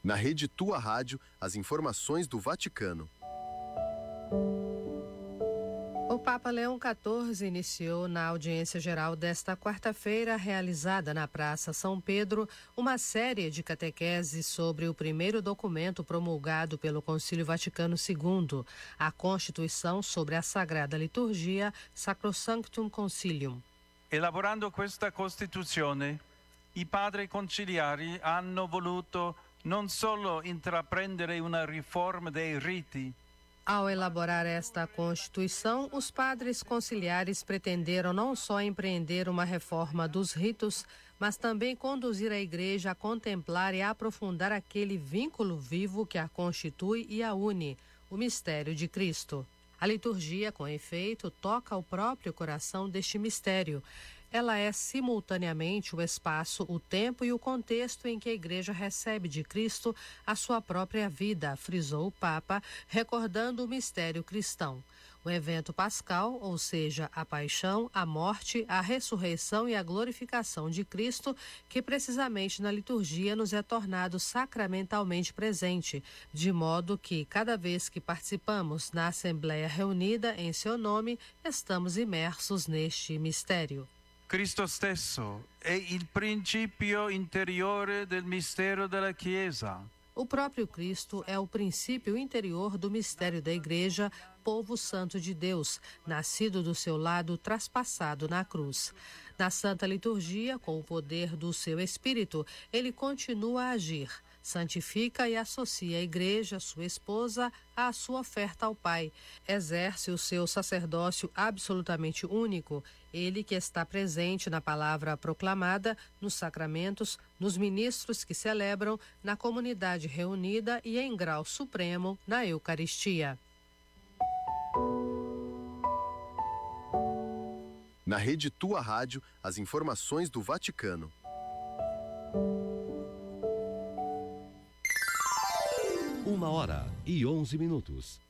Na Rede Tua Rádio, as informações do Vaticano. O Papa Leão XIV iniciou na audiência geral desta quarta-feira, realizada na Praça São Pedro, uma série de catequeses sobre o primeiro documento promulgado pelo Concílio Vaticano II, a Constituição sobre a Sagrada Liturgia, Sacrosanctum Concilium. Elaborando questa Costituzione, i padri conciliari hanno voluto non solo intraprendere una riforma dei riti. Ao elaborar esta Constituição, os padres conciliares pretenderam não só empreender uma reforma dos ritos, mas também conduzir a Igreja a contemplar e a aprofundar aquele vínculo vivo que a constitui e a une, o mistério de Cristo. A liturgia, com efeito, toca o próprio coração deste mistério. Ela é simultaneamente o espaço, o tempo e o contexto em que a Igreja recebe de Cristo a sua própria vida, frisou o Papa, recordando o mistério cristão. O evento pascal, ou seja, a paixão, a morte, a ressurreição e a glorificação de Cristo, que precisamente na liturgia nos é tornado sacramentalmente presente, de modo que, cada vez que participamos na Assembleia reunida em seu nome, estamos imersos neste mistério. Cristo stesso è il principio interiore del mistero della Chiesa. O próprio Cristo é o princípio interior do mistério da Igreja, povo santo de Deus, nascido do seu lado traspassado na cruz. Na Santa Liturgia, com o poder do seu Espírito, ele continua a agir, santifica e associa a Igreja, sua esposa, à sua oferta ao Pai. Exerce o seu sacerdócio absolutamente único, ele que está presente na palavra proclamada, nos sacramentos, nos ministros que celebram, na comunidade reunida e em grau supremo na Eucaristia. Na Rede Tua Rádio, as informações do Vaticano. Uma hora e 11 minutos.